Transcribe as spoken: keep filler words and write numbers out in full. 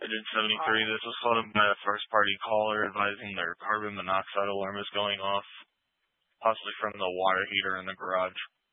Agent seventy-three, this was called in by a first-party caller advising their carbon monoxide alarm is going off, possibly from the water heater in the garage.